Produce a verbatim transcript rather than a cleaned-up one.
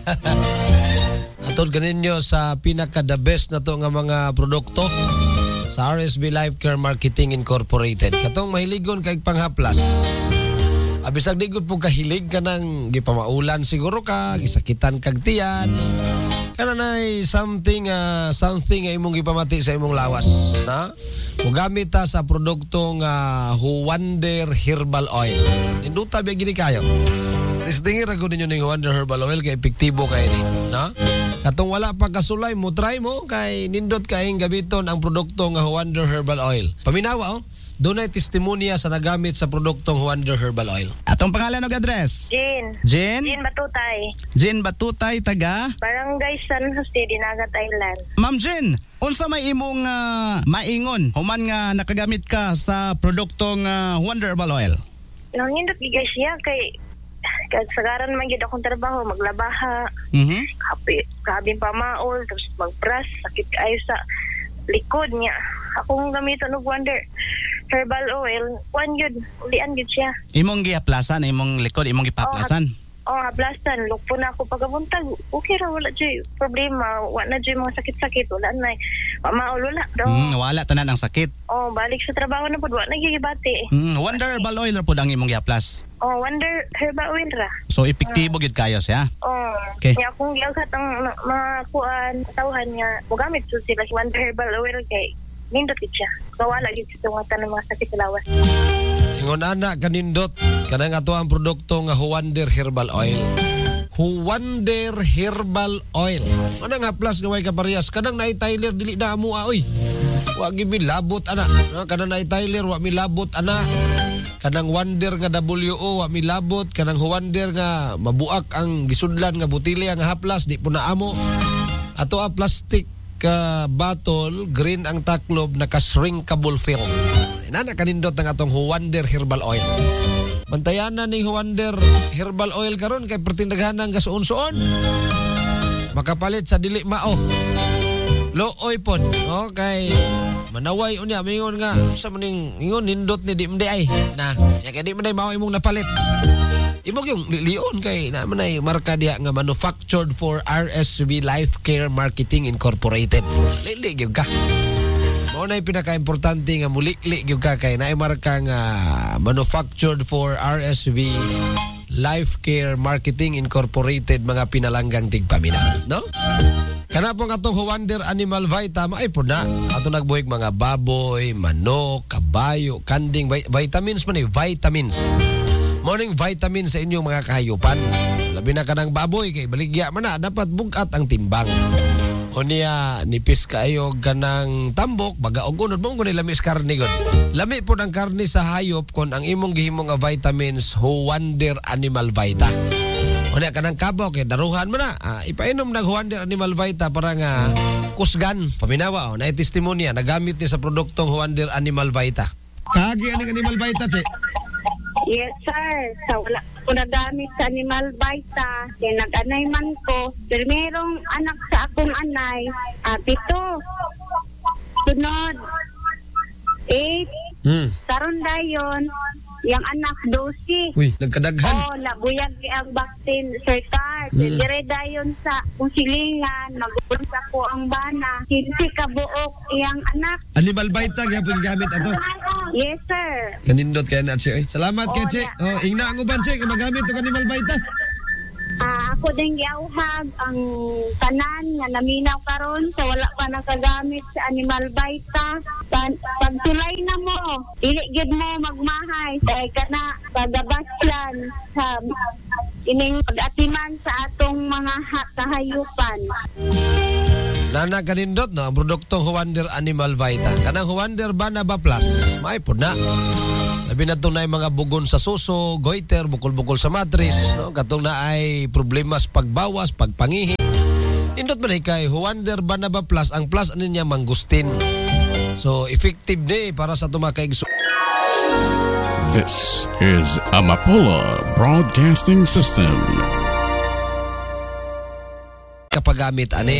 Atod ganinyo sa pinaka the best na to nga mga produkto sa R S B Life Care Marketing Incorporated. Katong mahiligon kay panghaplas. Abisag di gud po kahilig ka nang gipamaulan siguro ka, gisakitan kag tiyan. Kana nay something uh, something nga imong gipamati sa imong lawas, na? Mugamit ta sa produkto nga Huwander Herbal Oil. Induta ba gini kayo? Tisdingir ra gud ninyo ning Huwander Herbal Oil kay epektibo kay ni, na? Katong wala pa kasulay mo, try mo kay nindot kaayong gamiton ang produkto nga Huwander Herbal Oil. Paminawa oh. Doon ay testimonya sa nagamit sa produktong Huwander Herbal Oil. Atong pangalan ug address? Jean. Jean? Jean Batutay. Jean Batutay, taga? Barangay San Jose, Dinagat Island. Ma'am Jean, unsa may imong uh, maingon human nga nakagamit ka sa produktong uh, Huwander Herbal Oil? Nangindot gigay siya kay kasagaran man gid akong trabaho, maglabaha. Mhm. Kapi, kabing pamaol, tapos magbras, sakit kayo sa likod niya. Akong gamiton og Huwander Herbal Oil, one yun, ulian yun siya. Imong gihaplasan, imong likod, imong gipaplasan. Oh, oh hablasan, look po na ako pagabuntag. Okay ra, wala dyan problema. Wala na dyan mga sakit-sakit, wala na. Pamaol, wala. Mm, wala tanan ang sakit. Oh, balik sa trabaho na po, wala nagigibati. Mm, Huwander Herbal Oil ra pud ang imong gihaplas. Oh, Huwander Herbal Oil ra. So epektibo gid kayo siya. Oh, okay. Kaya kung giagat ang na- mga kuan, tawhan nga, mugamit so sila si Huwander Herbal Oil kay nindot gid siya. Kawala gid sa mga tanang mga sakit sa lawas. Ingon ana kanindot kanang ato ang produkto nga Huwander Herbal Oil. Huwander Herbal Oil. Ano nga plus nga way kaparehas kanang naay Tyler dili na amo oy. Wa gyud milabot ana. Kanang naay Tyler wa milabot ana. Kanang Wonder nga W O wa milabot, kanang Huwander nga mabuak ang gisudlan nga botelya nga haplas di po na amo. Ato a plastic ka bottle, green ang taklob, naka-shrinkable film. Inana kanindot ng atong Huwander Herbal Oil. Bantayanan ni Huwander Herbal Oil karon kay pertindaghanan nga suon-suon. Makapalit sa dili mao. Looy pon, okay. Manaway unya mingon nga sa maning ingon nindot ni di mday ay. Na, ya kay di mday mao imong napalit. Imong yung lion kay na manay marka diha nga manufactured for R S B Life Care Marketing Incorporated. Lili gyud ka. Mao nay pinaka-importante nga mulikli gyud ka kay naay marka nga manufactured for R S B Life Care Marketing Incorporated, mga pinalanggang tigpaminaw, no? Kana po nga itong Huwander Animal Vita, maay po na. Ato nagbuhig mga baboy, manok, kabayo, kanding, vitamins man eh, vitamins. Morning vitamin sa inyong mga kahayupan. Labi na ka ng baboy, kay baligya man na, dapat bugat ang timbang. O niya, nipis kayo ka ng tambok, baga o gunod, mong gunay lamis karni gun. Lami po ng karni sa hayop kon ang imong gihimo nga vitamins, Huwander Animal Vita. O niya ka ng kabok, eh, daruhan mo na. Ah, ipainom ng Huwander Animal Vita para nga kusgan. Paminawa, o, na testimonya, nagamit niya sa produktong Huwander Animal Vita. Kagi ang Animal Vita, che? Yes, sir. Sa wala ko nagamit sa Animal Vita. Kaya nag-anay man ko. Pero merong anak sa akong anay. Ah, pito. Sunod. Eight. Hmm. Karon dayon. Yang anak dosi. Uy, nagkadaghan. Oh, labuyag ang vaccine, Sir Card. Hmm. Dire dayon sa kusilingan. Magulong sa ko ang bana. Kinsi ka buok iyang anak. Animal Vita, gyapon gamit ato. Yes, sir. Kanindot kaya na, che. Salamat kay Oh, che. na- Oh, ingna ang uban, che, magamit ito Animal Vita. Ah, ako din giawhag ang tanan nga naminaw karon sa wala pa nakagamit sa Animal Vita. Pag pagtulay na mo, dili gid mo magmahay kay kana pagabaslan sa ining pag-atiman sa atong mga ha- kahayupan. Nana kanindot no, ang produktong Huwander Animal Vita. Kanang Huwander Banaba Plus, may po na. Labi na itong na mga bugon sa suso, goiter, bukol-bukol sa matris, no? Katong na ay problema sa pagbawas, pagpangihi. Indot man ay kay Huwander Banaba Plus, ang plus ano niya mangustin. So, effective ni para sa tumakaig. This is Amapola Broadcasting System. Kapagamit ani